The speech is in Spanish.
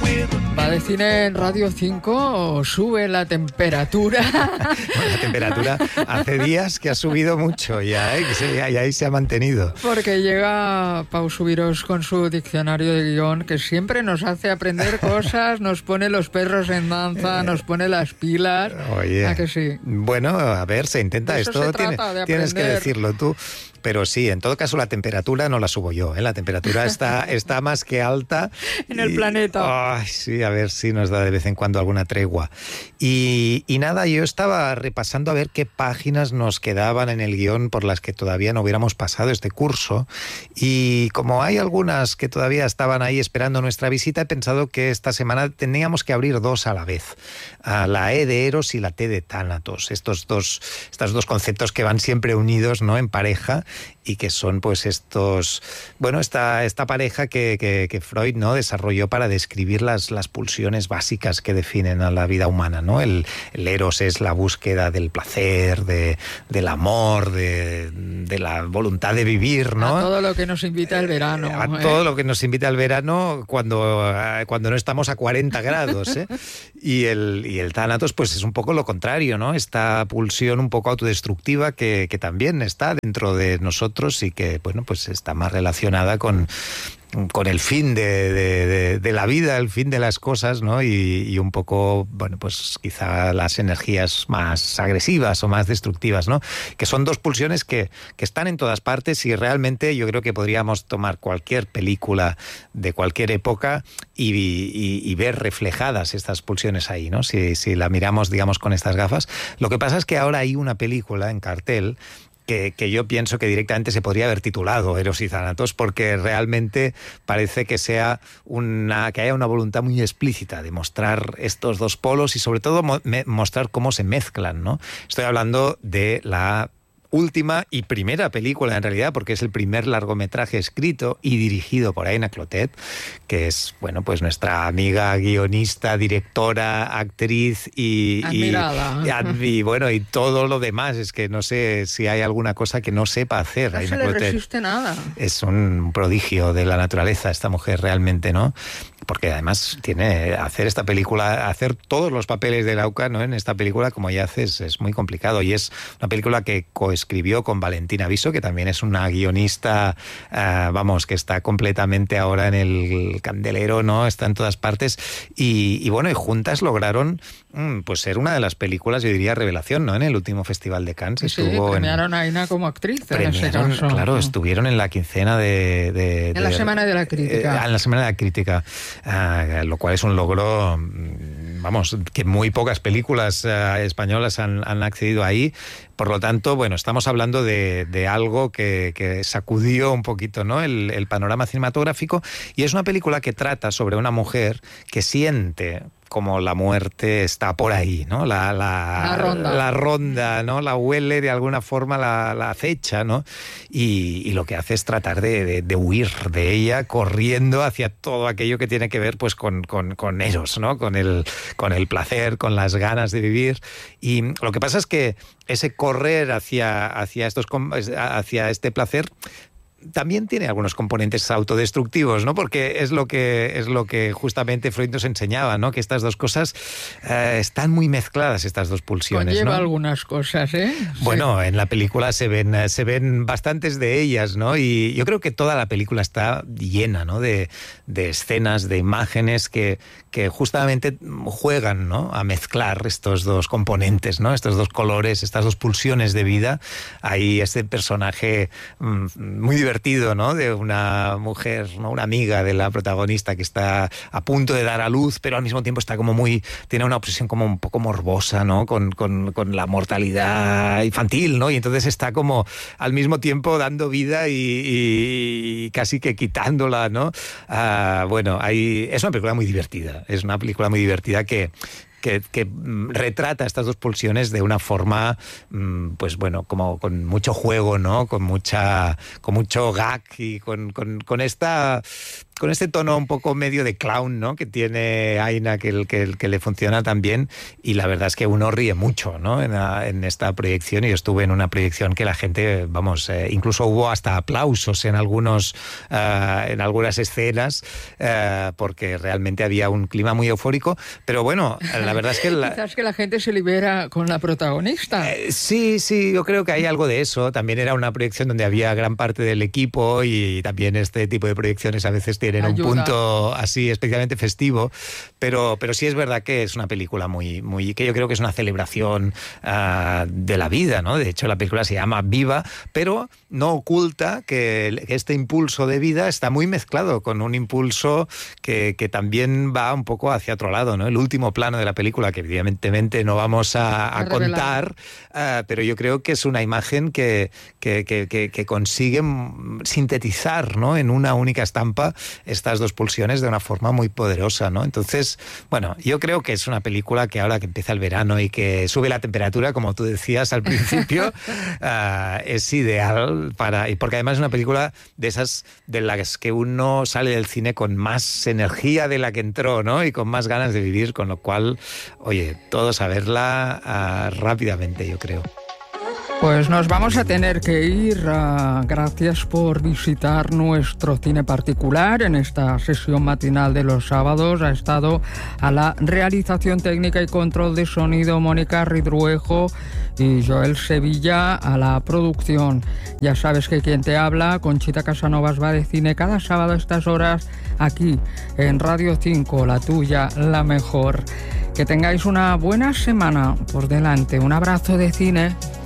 ¿Va de cine en Radio 5 o sube la temperatura? Bueno, la temperatura hace días que ha subido mucho ya, y ahí se ha mantenido. Porque llega Pau Subiros con su diccionario de guión, que siempre nos hace aprender cosas, nos pone los perros en danza, nos pone las pilas. Oye, ¿A que sí? Bueno, a ver, se intenta De eso esto, se trata, de tienes que aprender. decirlo tú. Pero sí, en todo caso la temperatura no la subo yo, ¿eh? La temperatura está más que alta. En el planeta. Ay, sí, a ver si nos da de vez en cuando alguna tregua. Y nada, yo estaba repasando a ver qué páginas nos quedaban en el guión por las que todavía no hubiéramos pasado este curso. Y como hay algunas que todavía estaban ahí esperando nuestra visita, he pensado que esta semana teníamos que abrir dos a la vez. La E de Eros y la T de Tánatos. Estos dos conceptos que van siempre unidos, ¿no?, en pareja, y que son pues estos, bueno, esta pareja que Freud, ¿no?, desarrolló para describir las pulsiones básicas que definen a la vida humana, ¿no? El eros es la búsqueda del placer, del amor, de la voluntad de vivir, ¿no? A todo lo que nos invita el verano. Todo lo que nos invita al verano cuando no estamos a 40 grados, ¿eh? Y el tánatos pues es un poco lo contrario, ¿no? Esta pulsión un poco autodestructiva que también está dentro de nosotros y que, bueno, pues está más relacionada con el fin de la vida, el fin de las cosas, ¿no? Y un poco, bueno, pues quizá las energías más agresivas o más destructivas, ¿no? Que son dos pulsiones que están en todas partes, y realmente yo creo que podríamos tomar cualquier película de cualquier época y ver reflejadas estas pulsiones ahí, ¿no? Si la miramos, digamos, con estas gafas. Lo que pasa es que ahora hay una película en cartel que yo pienso que directamente se podría haber titulado Eros y Thanatos, porque realmente parece que haya una voluntad muy explícita de mostrar estos dos polos y sobre todo mostrar cómo se mezclan, ¿no? Estoy hablando de la última y primera película, en realidad, porque es el primer largometraje escrito y dirigido por Aina Clotet, que es, bueno, pues nuestra amiga guionista, directora, actriz y bueno, y todo lo demás. Es que no sé si hay alguna cosa que no sepa hacer. No Aina se le Clotet resiste nada. es un prodigio de la naturaleza, esta mujer, realmente, ¿no? Porque además hacer esta película, hacer todos los papeles de Lauca, ¿no?, en esta película, como ella hace, es muy complicado. Y es una película que coescribió con Valentina Viso, que también es una guionista, que está completamente ahora en el candelero, ¿no? Está en todas partes. Y bueno, y juntas lograron pues ser una de las películas, yo diría, revelación, ¿no?, en el último Festival de Cannes. Sí, premiaron a Aina como actriz. Claro, estuvieron en la quincena en la Semana de la Crítica. En la Semana de la Crítica. Lo cual es un logro, que muy pocas películas españolas han accedido ahí. Por lo tanto, bueno, estamos hablando de algo que sacudió un poquito, ¿no?, el panorama cinematográfico, y es una película que trata sobre una mujer que siente como la muerte está por ahí, ¿no? La ronda, ¿no? La huele de alguna forma, la acecha, ¿no? Y lo que hace es tratar de huir de ella, corriendo hacia todo aquello que tiene que ver, pues, con Eros, ¿no? Con el placer, con las ganas de vivir. Y lo que pasa es que ese correr hacia este placer también tiene algunos componentes autodestructivos, ¿no? Porque es lo que justamente Freud nos enseñaba, ¿no? Que estas dos cosas están muy mezcladas, estas dos pulsiones, conlleva, ¿no? algunas cosas, ¿eh? Bueno, en la película se ven bastantes de ellas, ¿no? Y yo creo que toda la película está llena, ¿no?, de escenas, de imágenes que justamente juegan, ¿no?, a mezclar estos dos componentes, ¿no?, estos dos colores, estas dos pulsiones de vida. Hay este personaje muy divertido, ¿no?, de una mujer, ¿no?, una amiga de la protagonista que está a punto de dar a luz, pero al mismo tiempo está tiene una obsesión como un poco morbosa, ¿no?, con la mortalidad infantil, ¿no? Y entonces está como al mismo tiempo dando vida y casi que quitándola, ¿no? Es una película muy divertida. Es una película muy divertida que retrata estas dos pulsiones de una forma, pues bueno, como con mucho juego, ¿no? Con mucho gag y con esta este tono un poco medio de clown, ¿no? Que tiene Aina, que le funciona tan bien, y la verdad es que uno ríe mucho, ¿no? En esta proyección, y yo estuve en una proyección que la gente, vamos, incluso hubo hasta aplausos en algunas escenas, porque realmente había un clima muy eufórico, pero bueno, la verdad es que... Quizás que la gente se libera con la protagonista. Sí, yo creo que hay algo de eso. También era una proyección donde había gran parte del equipo, y también este tipo de proyecciones a veces tienen un punto así especialmente festivo, pero sí es verdad que es una película que yo creo que es una celebración de la vida, ¿no? De hecho, la película se llama Viva, pero no oculta que este impulso de vida está muy mezclado con un impulso que también va un poco hacia otro lado, ¿no? El último plano de la película, que evidentemente no vamos a contar, pero yo creo que es una imagen que consigue sintetizar, ¿no? En una única estampa estas dos pulsiones de una forma muy poderosa, ¿no? Entonces, bueno, yo creo que es una película que ahora que empieza el verano y que sube la temperatura, como tú decías al principio, es ideal porque además es una película de esas de las que uno sale del cine con más energía de la que entró, ¿no? Y con más ganas de vivir, con lo cual, oye, todos a verla rápidamente, yo creo. Pues nos vamos a tener que ir. Gracias por visitar nuestro cine particular en esta sesión matinal de los sábados. Ha estado a la realización técnica y control de sonido Mónica Ridruejo y Joel Sevilla a la producción. Ya sabes que quien te habla, Conchita Casanovas, va de cine cada sábado a estas horas aquí en Radio 5, la tuya, la mejor. Que tengáis una buena semana por delante. Un abrazo de cine.